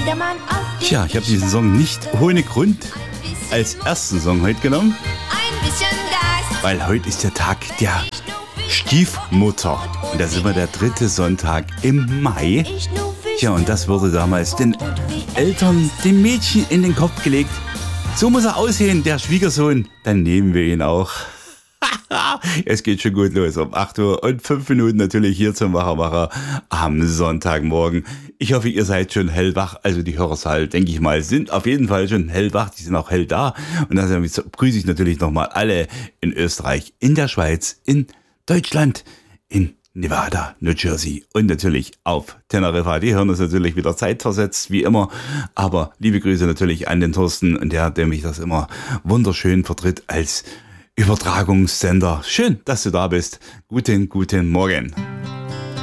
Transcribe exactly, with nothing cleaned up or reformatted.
Tja, ich habe diesen Song nicht ohne Grund als ersten Song heute genommen, weil heute ist der Tag der Stiefmutter. Und da sind wir der dritte Sonntag im Mai. Tja, und das wurde damals den Eltern, dem Mädchen in den Kopf gelegt. So muss er aussehen, der Schwiegersohn. Dann nehmen wir ihn auch. Es geht schon gut los. Um acht Uhr und fünf Minuten natürlich hier zum Wachermacher am Sonntagmorgen. Ich hoffe, ihr seid schon hellwach. Also die Hörerzahl, denke ich mal, sind auf jeden Fall schon hellwach. Die sind auch hell da. Und dann grüße ich natürlich nochmal alle in Österreich, in der Schweiz, in Deutschland, in Nevada, New Jersey und natürlich auf Teneriffa. Die hören uns natürlich wieder zeitversetzt, wie immer. Aber liebe Grüße natürlich an den Thorsten, und der, der mich das immer wunderschön vertritt als Übertragungssender. Schön, dass du da bist. Guten, guten Morgen.